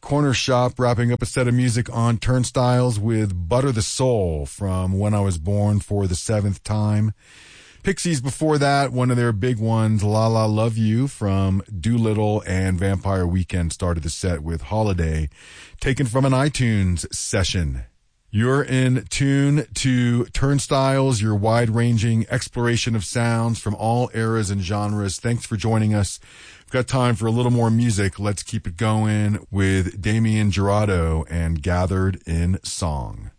Corner Shop wrapping up a set of music on Turnstiles with Butter the Soul from When I Was Born for the Seventh Time. Pixies before that, one of their big ones, La La Love You from Doolittle, and Vampire Weekend started the set with Holiday, taken from an iTunes session. You're in tune to Turnstiles, your wide-ranging exploration of sounds from all eras and genres. Thanks for joining us. We've got time for a little more music. Let's keep it going with Damien Jurado and Gathered in Song.